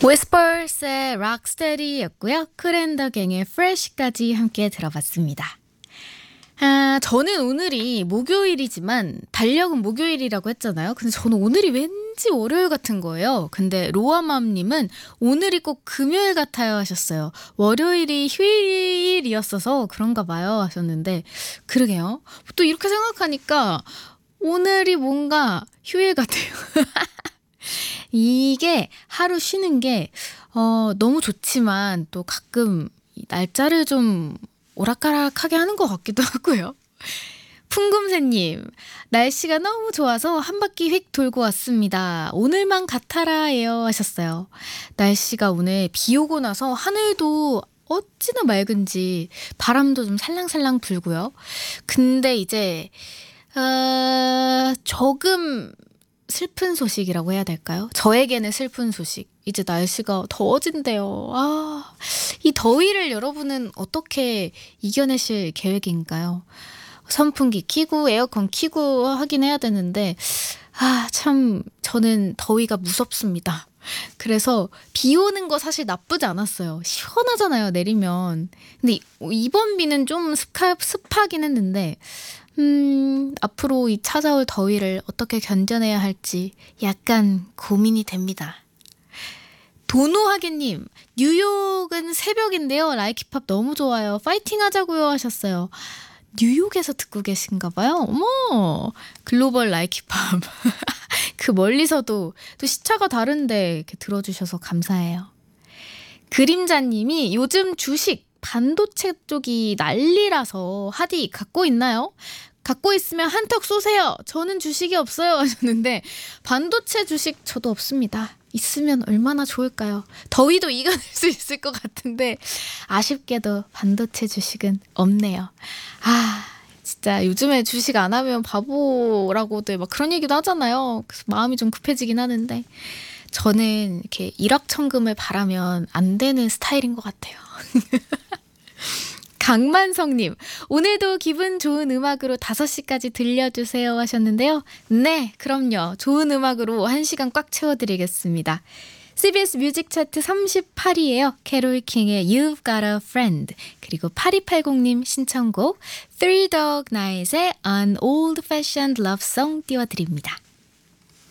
Whispers의 Rocksteady였고요. 쿨앤더갱의 Fresh까지 함께 들어봤습니다. 저는 오늘이 목요일이지만 달력은 목요일이라고 했잖아요. 근데 저는 오늘이 왠지 월요일 같은 거예요. 근데 로아맘님은 오늘이 꼭 금요일 같아요 하셨어요. 월요일이 휴일이었어서 그런가 봐요 하셨는데 그러게요. 또 이렇게 생각하니까 오늘이 뭔가 휴일 같아요. 이게 하루 쉬는 게 너무 좋지만 또 가끔 날짜를 좀 오락가락하게 하는 것 같기도 하고요. 풍금새님, 날씨가 너무 좋아서 한 바퀴 휙 돌고 왔습니다. 오늘만 같아라예요 하셨어요. 날씨가 오늘 비 오고 나서 하늘도 어찌나 맑은지 바람도 좀 살랑살랑 불고요. 근데 이제 조금 슬픈 소식이라고 해야 될까요? 저에게는 슬픈 소식. 이제 날씨가 더워진대요. 이 더위를 여러분은 어떻게 이겨내실 계획인가요? 선풍기 켜고 에어컨 켜고 하긴 해야 되는데 참 저는 더위가 무섭습니다. 그래서 비 오는 거 사실 나쁘지 않았어요. 시원하잖아요, 내리면. 근데 이번 비는 좀 습하긴 했는데 앞으로 이 찾아올 더위를 어떻게 견뎌내야 할지 약간 고민이 됩니다. 도노하게님, 뉴욕은 새벽인데요. 라이키팝 너무 좋아요. 파이팅 하자고요 하셨어요. 뉴욕에서 듣고 계신가 봐요. 어머, 글로벌 라이키팝. 그 멀리서도 또 시차가 다른데 이렇게 들어주셔서 감사해요. 그림자님이 요즘 주식 반도체 쪽이 난리라서 하디 갖고 있나요? 갖고 있으면 한턱 쏘세요. 저는 주식이 없어요 하셨는데 반도체 주식 저도 없습니다. 있으면 얼마나 좋을까요? 더위도 이겨낼 수 있을 것 같은데 아쉽게도 반도체 주식은 없네요. 진짜 요즘에 주식 안 하면 바보라고들 막 그런 얘기도 하잖아요. 그래서 마음이 좀 급해지긴 하는데 저는 이렇게 일확천금을 바라면 안 되는 스타일인 것 같아요. 강만성님, 오늘도 기분 좋은 음악으로 5시까지 들려주세요 하셨는데요. 네, 그럼요. 좋은 음악으로 1시간 꽉 채워드리겠습니다. CBS 뮤직 차트 38위에요. 캐롤 킹의 You've Got a Friend, 그리고 8280님 신청곡 Three Dog Night의 An Old Fashioned Love Song 띄워드립니다.